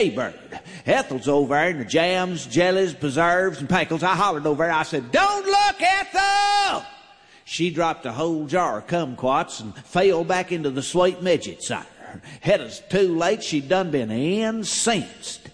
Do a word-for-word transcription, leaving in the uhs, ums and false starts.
Bird. Ethel's over there in the jams, jellies, preserves, and pickles. I hollered over there. I said, "Don't look, Ethel!" She dropped a whole jar of kumquats and fell back into the sweet midget cider. It was too late. She'd done been incensed.